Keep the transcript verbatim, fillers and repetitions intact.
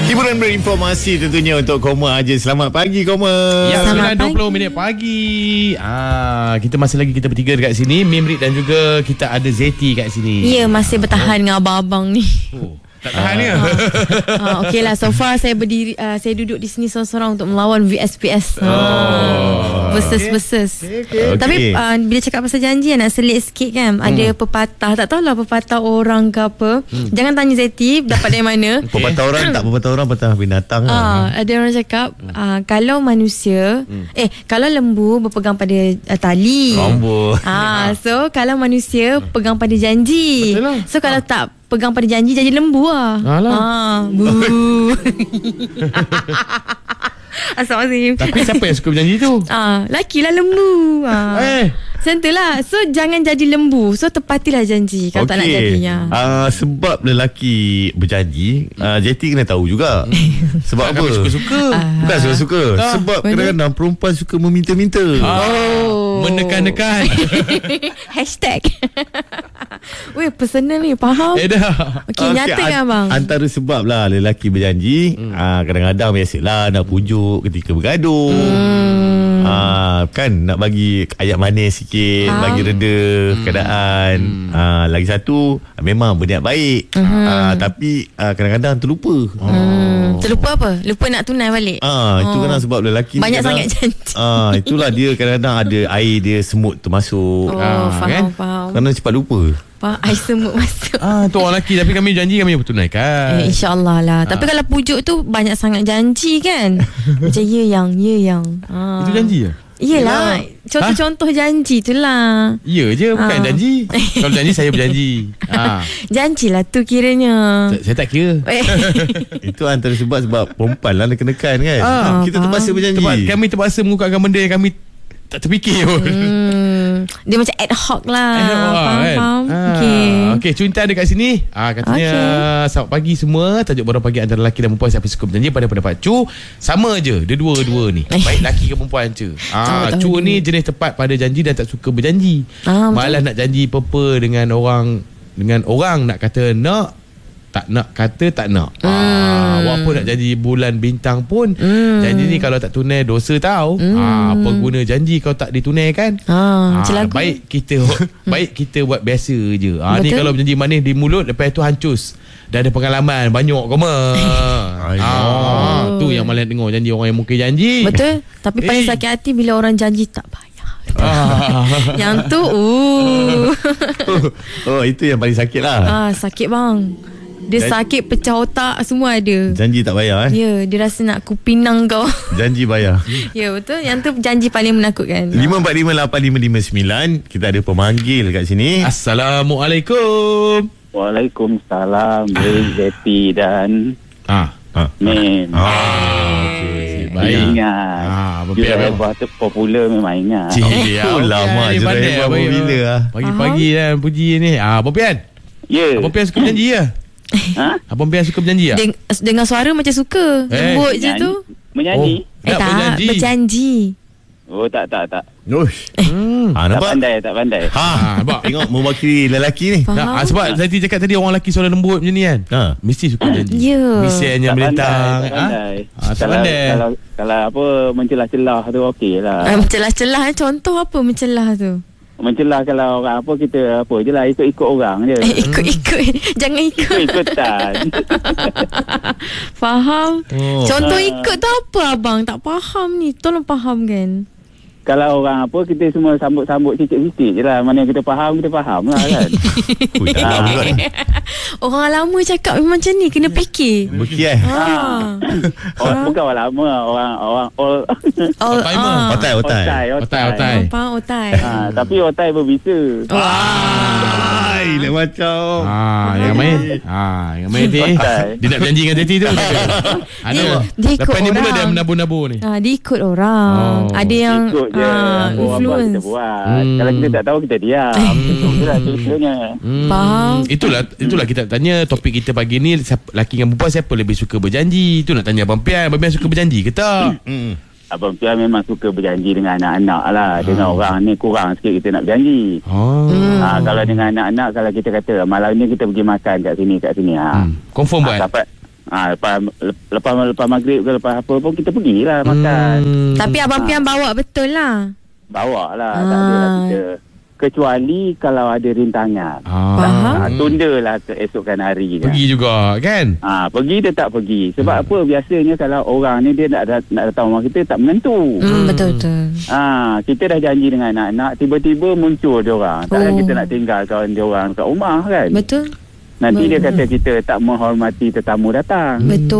Hiburan berinformasi tentunya untuk Koma aja. Selamat pagi Koma. Ya, sembilan dua puluh minit pagi. Ah, kita masih lagi kita bertiga dekat sini, Mimrit dan juga kita ada Zeti kat sini. Ya, masih bertahan oh. dengan abang-abang ni. Oh. Tak tahan ni. Ah, ah, okey lah. So far saya berdiri, uh, saya duduk di sini seorang-seorang untuk melawan V S P S. Oh. Versus okay. versus. Okay, okay. Tapi uh, bila cakap pasal janji, nak selit sikit kan. Hmm. Ada pepatah, tak tahulah pepatah orang ke apa. Hmm. Jangan tanya Zeti dapat dari mana. Pepatah orang tak, pepatah orang pepatah binatang. Ah, lah. Ada orang cakap uh, kalau manusia, hmm. eh kalau lembu berpegang pada uh, tali. Rambut. Ah, so kalau manusia pegang pada janji. Betul lah. So kalau ah. tak pegang pada janji jadi lembu lah. Alah. Ah, bu. Astagfirullahaladzim. Tapi siapa yang suka berjanji tu? Ah, laki lah lembu. Ah. Eh. Macam tu lah. So jangan jadi lembu. So tepatilah janji kalau okay. tak nak jadi. Ya. Uh, sebab lelaki berjanji, uh, Jeti kena tahu juga. Sebab apa? Suka-suka. Ah. Bukan suka-suka. Tak. Sebab kadang-kadang perempuan suka meminta-minta. Oh. Menekan-nekan. Hashtag. Weh, personal ni. Faham? Eh dah. Okey, okay, nyata kan bang? Antara sebab lah lelaki berjanji, hmm. uh, kadang-kadang biasalah nak pujuk ketika bergaduh. Hmm. Uh, kan nak bagi ayat manis sikit, ha? Bagi reda hmm. keadaan. hmm. uh, Lagi satu, memang berniat baik, hmm. uh, tapi uh, kadang-kadang terlupa. hmm. Terlupa apa? Lupa nak tunai balik. Ah, Itu oh. kadang sebab lelaki banyak kadang, sangat janji. ah, Itulah dia kadang-kadang ada air dia semut termasuk. Oh, ah, faham, kan? faham. Kadang cepat lupa. Faham, air semut masuk. Ah, tu orang lelaki. Tapi kami janji kami bertunaikan. Eh, InsyaAllah lah. ah. Tapi kalau pujuk tu banyak sangat janji kan. Macam ya yang, ya yang. ah. Itu janji ya? Yelah, contoh-contoh ha? janji tu lah. Ya je, bukan ha. janji. Kalau janji saya berjanji. ha. Janjilah tu kiranya. Saya, saya tak kira. Itu antara sebab Sebab perempuan lah nekan-nekan kan. ha. Kita terpaksa berjanji. Tempat, kami terpaksa mengungkapkan benda yang kami tak terfikir pun. hmm. Dia macam ad hoc lah. Ad hoc Faham, kan? faham. ha. Okay. Okay, Cunta ada kat sini. ha, Katanya okay. Selamat pagi semua. Tajuk Borak Pagi antara lelaki dan perempuan. Siapa suka berjanji pada pendapat Cu. Sama je, dia dua-dua ni. Baik lelaki ke perempuan je. ha, Cu ni jenis tepat pada janji dan tak suka berjanji. ah, Malah nak janji apa-apa dengan orang. Dengan orang nak kata nak, tak nak kata tak nak. hmm. ah, Walaupun nak janji bulan bintang pun, hmm. janji ni kalau tak tunai dosa tau. hmm. ah, Apa guna janji kalau tak ditunaikan. ah, ah, Baik kita Baik kita buat biasa je. ah, Ni kalau janji manis di mulut, lepas tu hancus. Dah ada pengalaman banyak koma. ah, Tu yang malah dengar janji orang yang mungkin janji. Betul. Tapi paling sakit hati bila orang janji tak bayar. ah. Yang tu uh. oh, oh, itu yang paling sakit lah. ah, Sakit bang. Dia Jan- sakit, pecah otak, semua ada. Janji tak bayar eh? Ya, dia rasa nak kupinang kau. Janji bayar. Ya, betul. Yang tu janji paling menakutkan. lima empat lima lapan lima lima sembilan. Kita ada pemanggil kat sini. Assalamualaikum. Waalaikumsalam. Zeti dan Ah, ah. Min. Ah, okey. Baik. Ingat. Ah, Juraidah tu popular memang ingat. Cik, oh, lama Juraidah popular lah. Pagi-pagi kan puji ni. Ah, Abang Pian. Ya. Abang Pian suka berjanji ya? Ha? Abang Pian suka berjanji ya? Deng- dengan suara macam suka. Eh. Lembut je tu. Menyanyi. Oh, eh tak, berjanji. berjanji. Oh, tak, tak, tak. Uish. Hmm. Ha, tak pandai, tak pandai. Ha, nampak? Tengok mewakili lelaki ni. Nah, sebab saya cakap tadi orang lelaki suara lembut macam ni kan. Ha. Mesti suka janji. Ya. Mesti hanya melintang. Tak pandai. Ha? Ha, tak pandai. Kalau, kalau apa mencelah-celah tu okey lah. Uh, mencelah-celah contoh apa mencelah tu? Mencelah kalau orang apa kita apa je lah, ikut-ikut orang je. Eh, ikut-ikut. Jangan ikut. Ikut-ikutan. Faham. Oh. Contoh ikut tu apa abang? Tak faham ni. Tolong faham kan. Kalau orang apa kita semua sambut-sambut sikit-sikit je lah. Mana yang kita faham, kita faham lah kan. Ui, dalam juga ni. Orang lama cakap memang macam ni. Kena fikir. Beki eh. Ha. Orang, bukan orang lama. Orang orang all, Oh, timer. ah. Otai, otai. Otai, otai. Faham otai. Ha, tapi otai berbisa. Ai, lain macam. Ah, yang main. Ah, yang main dia. Dia nak berjanji dengan Teti tu. Ada. Dia ikut Lepas ni mula orang. dia menabur-nabur ni. Ah, dia ikut orang. Oh. Ada yang Ikut je ah, apa apa influence. kita buat. Hmm. Kalau kita tak tahu, kita diam. Itulah ceritanya. Hmm. Faham. Itulah itulah kita tanya topik kita pagi ni, siapa, lelaki dengan perempuan siapa lebih suka berjanji. Itu nak tanya Abang Pian. Abang Pian suka berjanji ke tak? Hmm. Abang Pian memang suka berjanji dengan anak-anak lah. Dengan hmm. orang ni kurang sikit kita nak berjanji. Oh. Hmm. Ha, kalau dengan anak-anak, kalau kita kata malam ni kita pergi makan kat sini, kat sini. Ha. Hmm. Confirm Ha, buat? dapat. Ah, lepas, lepas lepas maghrib ke lepas apa pun kita pergilah makan. Hmm. Tapi Abang Pian bawa betul lah. Bawa lah, Ah. tak ada lah kita. Kecuali kalau ada rintangan. Ah. Faham. Ah, tundalah keesokan hari. Pergi juga kan? Ah, pergi tetap pergi. Sebab hmm. apa? Biasanya kalau orang ni dia nak, nak, nak datang rumah kita tak menentu. Hmm, betul-betul. Ah, kita dah janji dengan anak-anak, tiba-tiba muncul dia orang. Takkan Oh. kita nak tinggalkan dia orang kat rumah kan? Betul. Nanti dia Hmm. kata kita tak menghormati tetamu datang. Betul.